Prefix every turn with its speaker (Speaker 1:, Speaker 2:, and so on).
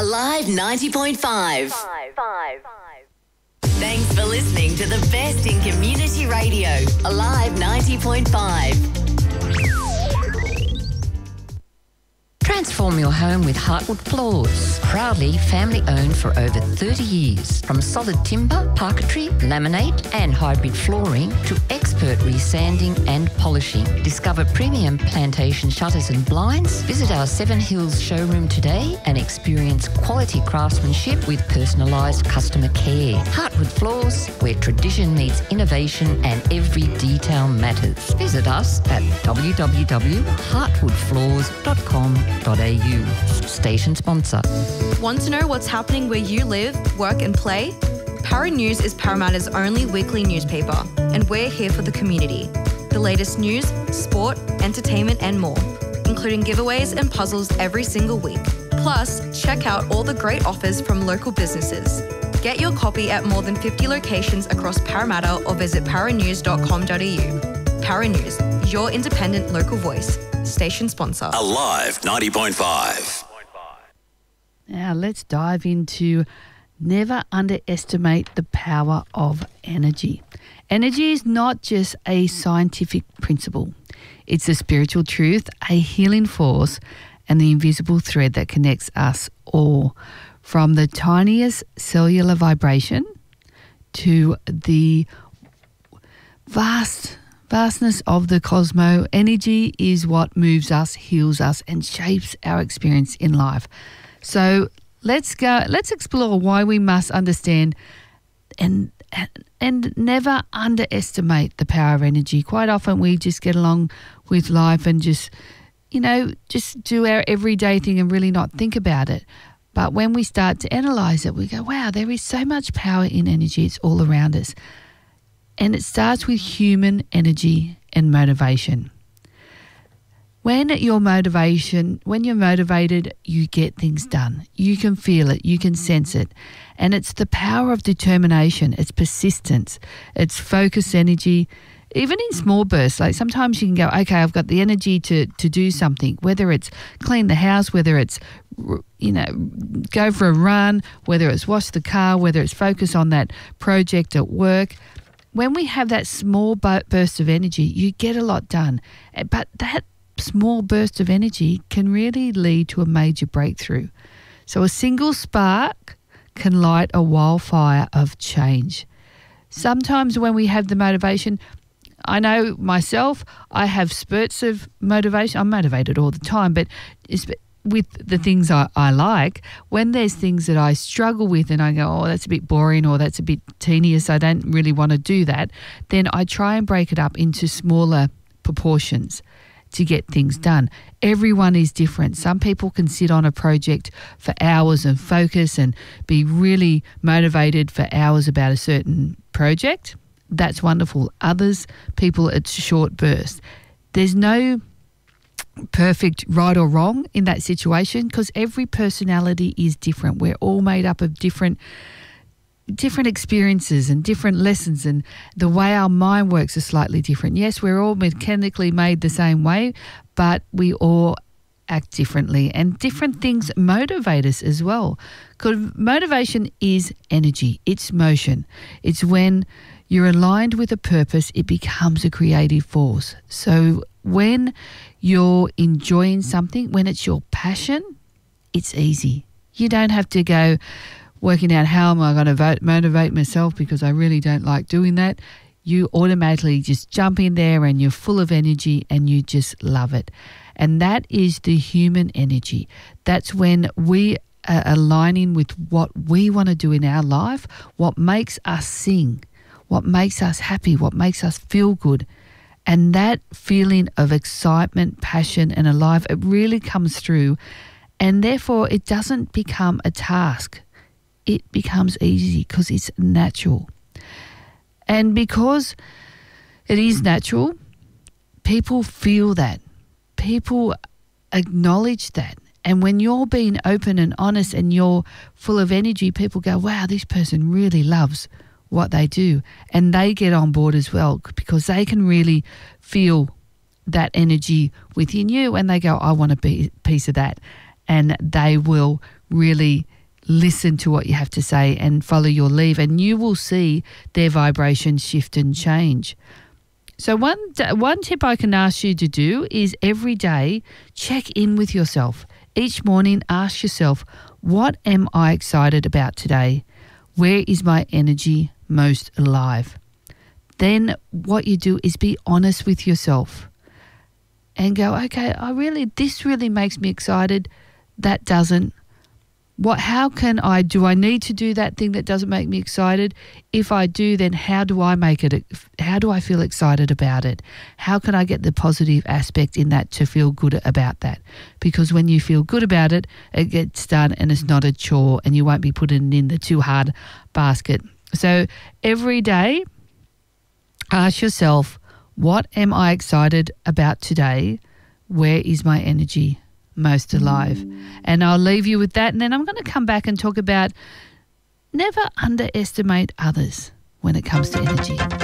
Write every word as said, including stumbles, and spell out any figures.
Speaker 1: Alive ninety point five. Thanks for listening to the best in community radio. Alive ninety point five.
Speaker 2: Transform your home with Heartwood Floors. Proudly family-owned for over thirty years. From solid timber, parquetry, laminate and hybrid flooring to expert resanding and polishing. Discover premium plantation shutters and blinds. Visit our Seven Hills showroom today and experience quality craftsmanship with personalised customer care. Heartwood Floors, where tradition meets innovation and every detail matters. Visit us at w w w dot heartwood floors dot com dot a u. Station sponsor.
Speaker 3: Want to know what's happening where you live, work and play? Para News is Parramatta's only weekly newspaper, and we're here for the community. The latest news, sport, entertainment and more, including giveaways and puzzles every single week. Plus, check out all the great offers from local businesses. Get your copy at more than fifty locations across Parramatta or visit para news dot com dot a u. Para News, your independent local voice. Station sponsor.
Speaker 4: Alive ninety point five.
Speaker 5: Now let's dive into never underestimate the power of energy. Energy is not just a scientific principle. It's a spiritual truth, a healing force, and the invisible thread that connects us all. From the tiniest cellular vibration to the vast vastness of the cosmos, energy is what moves us, heals us, and shapes our experience in life. So let's go. Let's explore why we must understand and and never underestimate the power of energy. Quite often we just get along with life and just, you know, just do our everyday thing and really not think about it. But when we start to analyse it, we go, wow, there is so much power in energy. It's all around us. And it starts with human energy and motivation. When you're motivation, when you're motivated, you get things done. You can feel it, you can sense it. And it's the power of determination, it's persistence, it's focus energy, even in small bursts. Like sometimes you can go, okay, I've got the energy to, to do something, whether it's clean the house, whether it's, you know, go for a run, whether it's wash the car, whether it's focus on that project at work. When we have that small burst of energy, you get a lot done. But that small burst of energy can really lead to a major breakthrough. So a single spark can light a wildfire of change. Sometimes when we have the motivation, I know myself, I have spurts of motivation. I'm motivated all the time, but it's with the things I, I like, when there's things that I struggle with and I go, oh, that's a bit boring or that's a bit tedious, I don't really want to do that, then I try and break it up into smaller proportions to get things done. Everyone is different. Some people can sit on a project for hours and focus and be really motivated for hours about a certain project. That's wonderful. Others, people, it's short bursts. There's no perfect right or wrong in that situation because every personality is different. We're all made up of different different experiences and different lessons, and the way our mind works is slightly different. Yes, we're all mechanically made the same way, but we all act differently, and different things motivate us as well. Because motivation is energy, it's motion. It's when you're aligned with a purpose, it becomes a creative force. So when you're enjoying something, when it's your passion, it's easy. You don't have to go working out how am I going to vote, motivate myself because I really don't like doing that. You automatically just jump in there and you're full of energy and you just love it. And that is the human energy. That's when we are aligning with what we want to do in our life, what makes us sing, what makes us happy, what makes us feel good. And that feeling of excitement, passion and alive, it really comes through. And therefore it doesn't become a task. It becomes easy because it's natural. And because it is natural, people feel that. People acknowledge that. And when you're being open and honest and you're full of energy, people go, wow, this person really loves what they do. And they get on board as well because they can really feel that energy within you and they go, I want a piece of that. and they will really listen to what you have to say and follow your lead, and you will see their vibration shift and change. So one one tip I can ask you to do is every day check in with yourself. Each morning ask yourself, what am I excited about today? Where is my energy most alive? Then what you do is be honest with yourself and go, okay, I really this really makes me excited. That doesn't. What? How can I, do I need to do that thing that doesn't make me excited? If I do, then how do I make it, how do I feel excited about it? How can I get the positive aspect in that to feel good about that? Because when you feel good about it, it gets done and it's not a chore and you won't be putting it in the too hard basket. So every day, ask yourself, what am I excited about today? Where is my energy most alive? And I'll leave you with that, and then I'm going to come back and talk about never underestimate others when it comes to energy.